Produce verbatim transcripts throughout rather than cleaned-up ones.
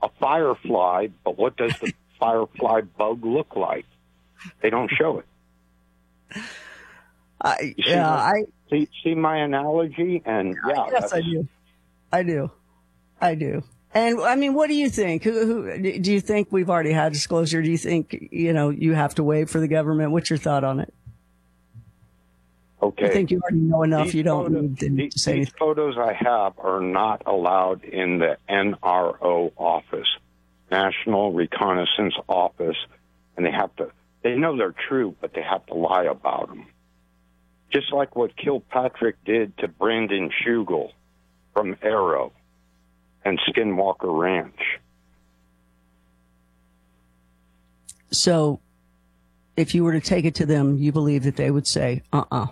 a firefly, but what does the firefly bug look like? They don't show it. I, You see yeah, my, I, see, see my analogy? And yeah, yes, I do. I do. I do. And I mean, what do you think? Who, who, do you think we've already had disclosure? Do you think, you know, you have to wait for the government? What's your thought on it? Okay. I think you already know enough. These you don't photos, need to, these, to say these anything. photos I have are not allowed in the N R O office, National Reconnaissance Office, and they have to, they know they're true, but they have to lie about them. Just like what Kilpatrick did to Brandon Shugel from Arrow and Skinwalker Ranch. So if you were to take it to them, you believe that they would say, uh-uh.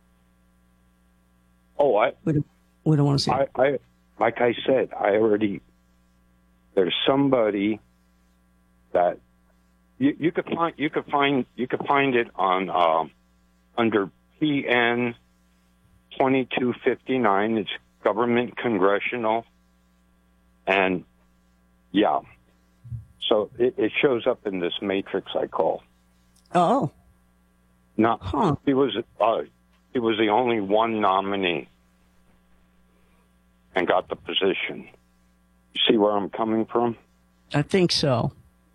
Oh, I, we don't, we don't want to see I, it. I, like I said, I already, there's somebody that you, you could find, you could find, you could find it on, um, under P N twenty-two fifty-nine. It's government congressional. And yeah, so it, it shows up in this matrix I call. Oh. Not, huh. he was, uh, he was the only one nominee and got the position. You see where I'm coming from? I think so.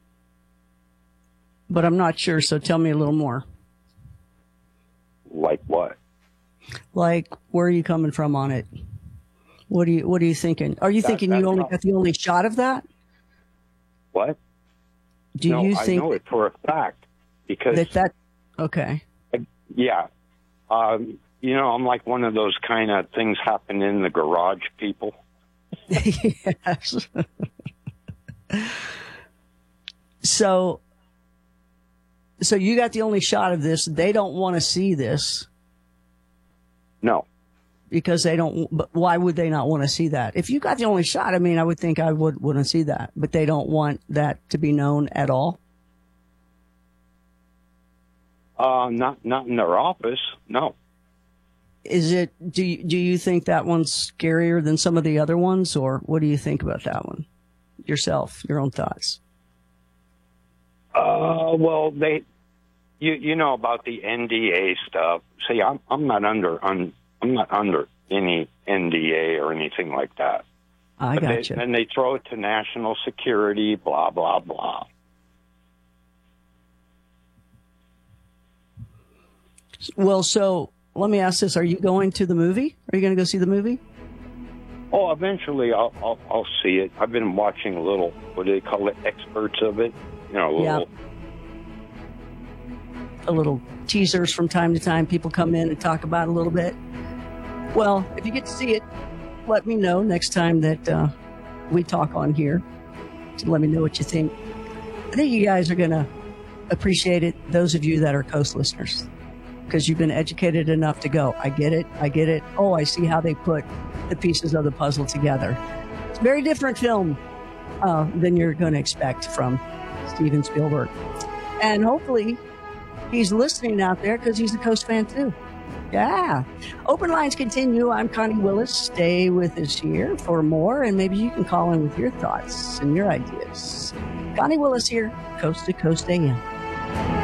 But I'm not sure, so tell me a little more. Like what? Like, where are you coming from on it? What are you What are you thinking? Are you That- thinking that's you only not- got the only shot of that? What? Do no, you I think know it for a fact because that that? Okay. yeah, um, you know, I'm like one of those kind of things happen in the garage people. Yes. so, so you got the only shot of this. They don't want to see this. No. Because they don't, but why would they not want to see that? If you got the only shot, I mean, I would think I would, wouldn't see that, but they don't want that to be known at all. Uh, not, not in their office. No. Is it, do you, do you think that one's scarier than some of the other ones, or what do you think about that one yourself, your own thoughts? Uh, well, they, you, you know about the N D A stuff. See, I'm, I'm not under, un, I'm not under any N D A or anything like that. I but got they, you. And they throw it to national security, blah, blah, blah. Well, so let me ask this. Are you going to the movie? Are you going to go see the movie? Oh, eventually I'll, I'll, I'll see it. I've been watching a little, what do they call it, experts of it? You know, a little. Yeah. A little teasers from time to time. People come in and talk about it a little bit. Well, if you get to see it, let me know next time that uh, we talk on here. So let me know what you think. I think you guys are going to appreciate it, those of you that are Coast listeners, because you've been educated enough to go, I get it, I get it. Oh, I see how they put the pieces of the puzzle together. It's a very different film uh, than you're going to expect from Steven Spielberg. And hopefully he's listening out there because he's a Coast fan too. Yeah. Open lines continue. I'm Connie Willis. Stay with us here for more, and maybe you can call in with your thoughts and your ideas. Connie Willis here, Coast to Coast A M.